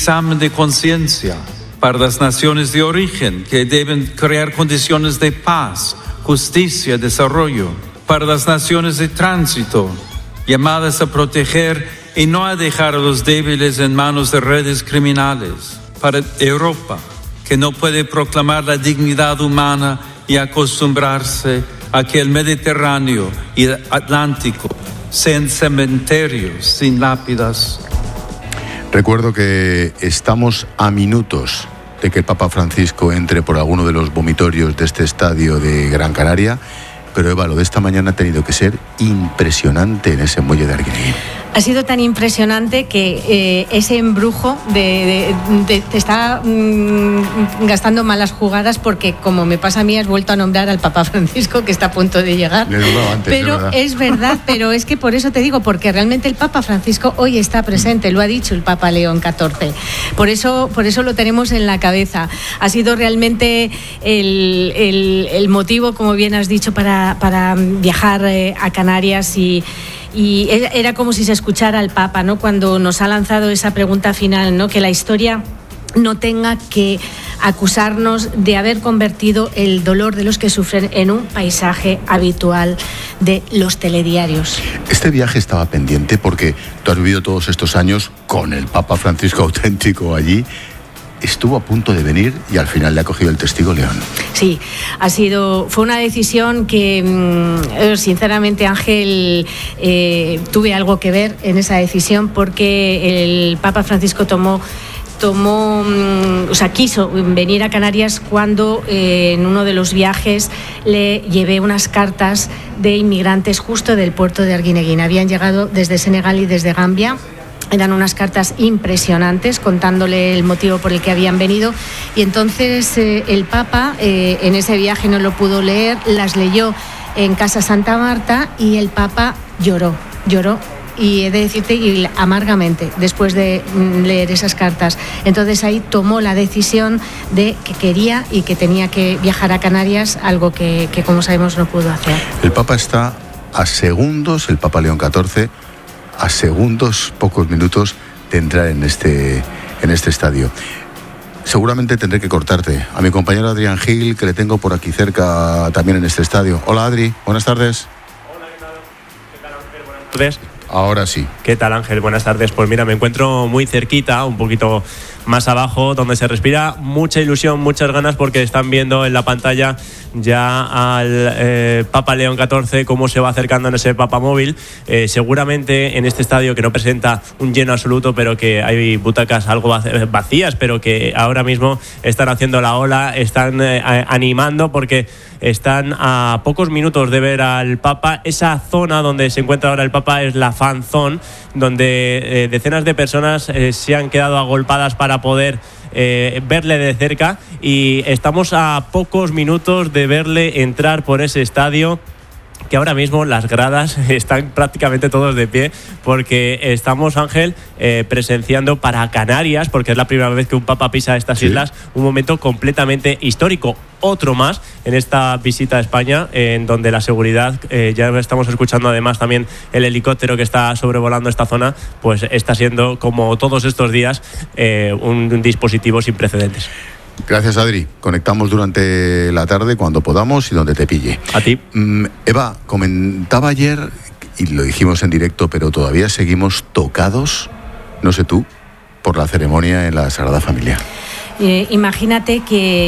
examen de conciencia para las naciones de origen, que deben crear condiciones de paz, justicia y desarrollo. Para las naciones de tránsito, llamadas a proteger y no a dejar a los débiles en manos de redes criminales. Para Europa, que no puede proclamar la dignidad humana y acostumbrarse a que el Mediterráneo y el Atlántico sean cementerios sin lápidas. Recuerdo que estamos a minutos de que el Papa Francisco entre por alguno de los vomitorios de este estadio de Gran Canaria, pero Eva, lo de esta mañana ha tenido que ser impresionante en ese muelle de Arguineguín. Ha sido tan impresionante que ese embrujo te está gastando malas jugadas, porque, como me pasa a mí, has vuelto a nombrar al Papa Francisco, que está a punto de llegar. Pero es verdad, pero es que por eso te digo, porque realmente el Papa Francisco hoy está presente, lo ha dicho el Papa León XIV. Por eso lo tenemos en la cabeza. Ha sido realmente el motivo, como bien has dicho, para viajar a Canarias, y era como si se escuchara al Papa, ¿no?, cuando nos ha lanzado esa pregunta final, ¿no?, que la historia no tenga que acusarnos de haber convertido el dolor de los que sufren en un paisaje habitual de los telediarios. Este viaje estaba pendiente porque tú has vivido todos estos años con el Papa Francisco auténtico allí. Estuvo a punto de venir y al final le ha cogido el testigo León. Sí, fue una decisión que, sinceramente, Ángel, tuve algo que ver en esa decisión, porque el Papa Francisco quiso venir a Canarias cuando en uno de los viajes le llevé unas cartas de inmigrantes justo del puerto de Arguineguín. Habían llegado desde Senegal y desde Gambia. Eran unas cartas impresionantes contándole el motivo por el que habían venido, y entonces el Papa en ese viaje no lo pudo leer, las leyó en Casa Santa Marta y el Papa lloró, y he de decirte, y amargamente, después de leer esas cartas. Entonces ahí tomó la decisión de que quería y que tenía que viajar a Canarias, algo que como sabemos no pudo hacer. El Papa está a segundos, el Papa León XIV, a segundos, pocos minutos de entrar en este estadio. Seguramente tendré que cortarte. A mi compañero Adrián Gil, que le tengo por aquí cerca también en este estadio. Hola, Adri, buenas tardes. Hola, ¿qué tal, Ángel? Buenas tardes. Ahora sí. ¿Qué tal, Ángel? Buenas tardes. Pues mira, me encuentro muy cerquita, un poquito más abajo, donde se respira mucha ilusión, muchas ganas, porque están viendo en la pantalla ya al Papa León XIV cómo se va acercando en ese papamóvil. Seguramente en este estadio, que no presenta un lleno absoluto, pero que hay butacas algo vacías, pero que ahora mismo están haciendo la ola, están animando, porque están a pocos minutos de ver al Papa. Esa zona donde se encuentra ahora el Papa es la fan zone, donde decenas de personas se han quedado agolpadas para poder verle de cerca, y estamos a pocos minutos de verle entrar por ese estadio, que ahora mismo las gradas están prácticamente todos de pie, porque estamos, Ángel, presenciando para Canarias, porque es la primera vez que un Papa pisa estas islas, un momento completamente histórico. Otro más en esta visita a España, en donde la seguridad, ya estamos escuchando además también el helicóptero que está sobrevolando esta zona, pues está siendo, como todos estos días, un dispositivo sin precedentes. Gracias, Adri. Conectamos durante la tarde cuando podamos y donde te pille. A ti. Eva, comentaba ayer, y lo dijimos en directo, pero todavía seguimos tocados, no sé tú, por la ceremonia en la Sagrada Familia. Imagínate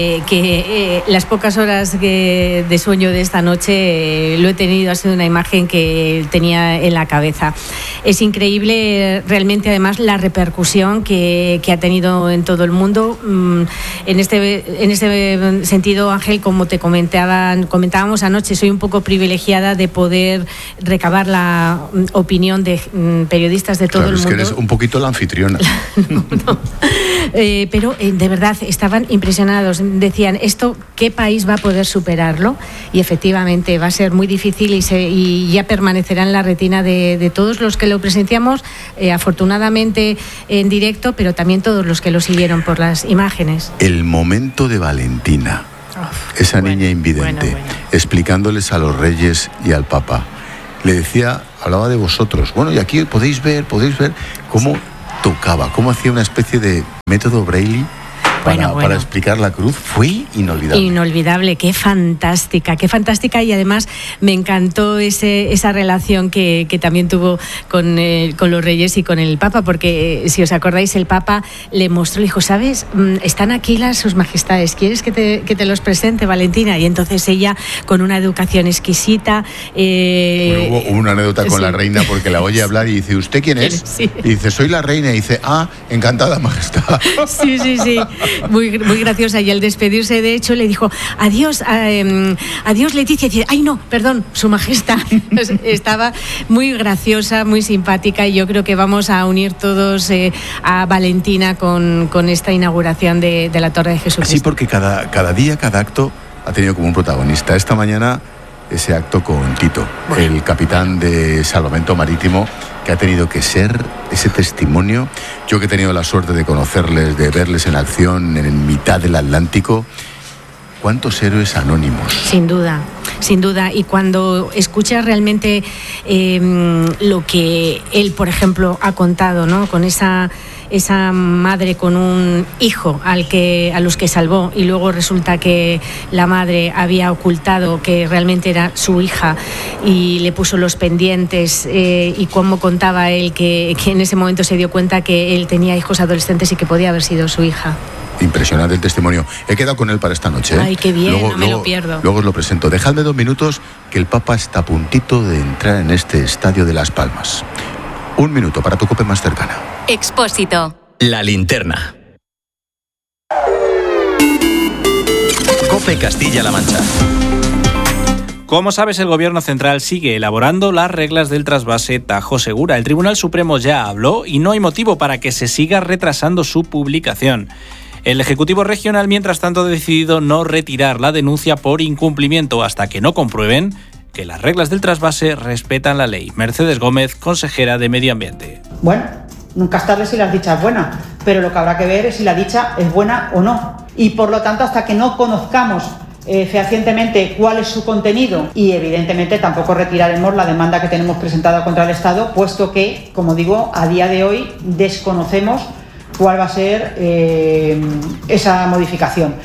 que las pocas horas de sueño de esta noche lo he tenido, ha sido una imagen que tenía en la cabeza. Es increíble realmente, además, la repercusión que ha tenido en todo el mundo. En este sentido, Ángel, como te comentábamos anoche, soy un poco privilegiada de poder recabar la opinión de periodistas de todo el mundo. Es que eres un poquito la anfitriona. No. Pero de verdad estaban impresionados, decían, ¿qué país va a poder superarlo? Y efectivamente va a ser muy difícil, y ya permanecerá en la retina de todos los que lo presenciamos, afortunadamente en directo, pero también todos los que lo siguieron por las imágenes. El momento de Valentina, esa niña invidente, explicándoles a los reyes y al Papa, le decía, hablaba de vosotros, bueno, y aquí podéis ver cómo tocaba, cómo hacía una especie de método Braille para explicar la cruz. Fue inolvidable. Inolvidable, qué fantástica, y además me encantó esa relación que también tuvo con los reyes y con el Papa, porque si os acordáis, el Papa le mostró, le dijo, ¿sabes? Están aquí sus majestades, ¿quieres que te los presente, Valentina? Y entonces ella, con una educación exquisita... Hubo una anécdota con la reina, porque la oye hablar y dice, ¿usted quién es? Sí. Y dice, soy la reina, y dice, encantada, majestad. Sí. Muy, muy graciosa, y al despedirse, de hecho, le dijo adiós, adiós, Leticia, y dice, ay no, perdón, su majestad. Estaba muy graciosa, muy simpática, y yo creo que vamos a unir todos a Valentina con esta inauguración de la Torre de Jesucristo. Sí, porque cada día, cada acto ha tenido como un protagonista. Esta mañana ese acto con Tito, el capitán de Salvamento Marítimo, que ha tenido que ser ese testimonio. Yo que he tenido la suerte de conocerles, de verles en acción en mitad del Atlántico, ¿cuántos héroes anónimos? Sin duda. Y cuando escuchas realmente lo que él, por ejemplo, ha contado, ¿no? Con esa madre con un hijo a los que salvó, y luego resulta que la madre había ocultado que realmente era su hija y le puso los pendientes, y cómo contaba él que en ese momento se dio cuenta que él tenía hijos adolescentes y que podía haber sido su hija. Impresionante el testimonio. He quedado con él para esta noche. Ay, qué bien, no me lo pierdo. Luego os lo presento. Dejadme 2 minutos, que el Papa está a puntito de entrar en este estadio de Las Palmas. 1 minuto para tu COPE más cercana. Expósito. La linterna. COPE Castilla-La Mancha. Como sabes, el Gobierno central sigue elaborando las reglas del trasvase Tajo Segura. El Tribunal Supremo ya habló y no hay motivo para que se siga retrasando su publicación. El Ejecutivo Regional, mientras tanto, ha decidido no retirar la denuncia por incumplimiento hasta que no comprueben que las reglas del trasvase respetan la ley. Mercedes Gómez, consejera de Medio Ambiente. Bueno, nunca es tarde si la dicha es buena, pero lo que habrá que ver es si la dicha es buena o no. Y por lo tanto, hasta que no conozcamos fehacientemente cuál es su contenido, y evidentemente tampoco retiraremos la demanda que tenemos presentada contra el Estado, puesto que, como digo, a día de hoy desconocemos cuál va a ser esa modificación.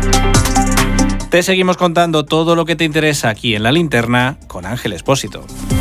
Te seguimos contando todo lo que te interesa aquí en La Linterna con Ángel Expósito.